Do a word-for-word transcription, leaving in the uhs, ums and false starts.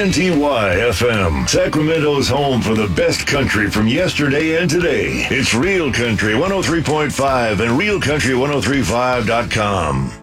N T Y F M, Sacramento's home for the best country from yesterday and today. It's Real Country one oh three point five and real country ten thirty-five dot com.